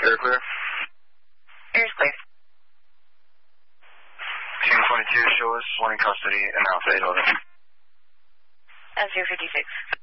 Air clear. Air is clear. Team 22, show us one in custody and outside of it. 056.